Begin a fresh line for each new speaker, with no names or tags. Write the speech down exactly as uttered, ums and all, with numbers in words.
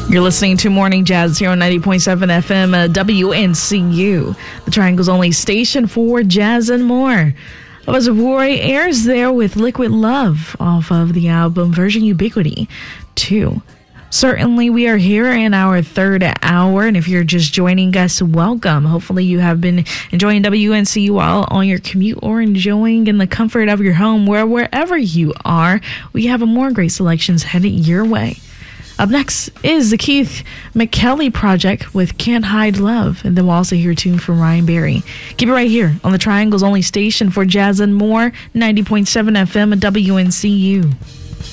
You're listening to Morning Jazz here on ninety point seven F M uh, W N C U, the Triangle's only station for jazz and more. Elvis Roy airs there with Liquid Love off of the album Version Ubiquity two. Certainly, we are here in our third hour, and if you're just joining us, welcome. Hopefully, you have been enjoying W N C U while on your commute or enjoying in the comfort of your home, where wherever you are, we have a more great selections headed your way. Up next is the Keith McKelly Project with Can't Hide Love, and then we'll also hear a tune from Ryan Berry. Keep it right here on the Triangle's only station for jazz and more, ninety point seven F M at W N C U.